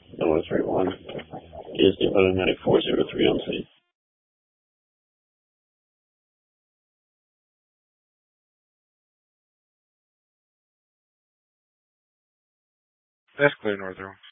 031 is the 119403 on scene. That's clear, Northern.